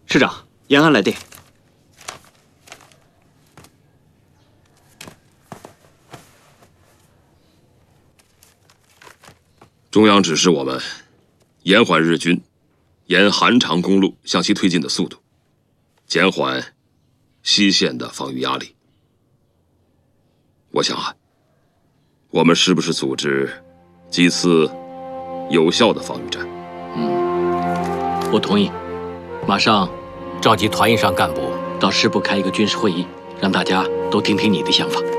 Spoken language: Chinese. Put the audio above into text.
师长，延安来电。 中央指示我们延缓日军沿韩长公路向西推进的速度，减缓西线的防御压力。我想啊，我们是不是组织几次有效的防御战？ 我同意，马上召集团以上干部到师部开一个军事会议，让大家都听听你的想法。